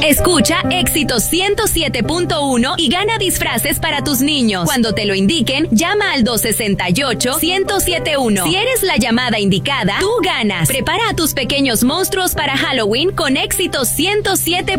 Escucha Éxito 107.1 y gana disfraces para tus niños. Cuando te lo indiquen, llama al 268-1071. Si eres la llamada indicada, tú ganas. Prepara a tus pequeños monstruos para Halloween con Éxito 107.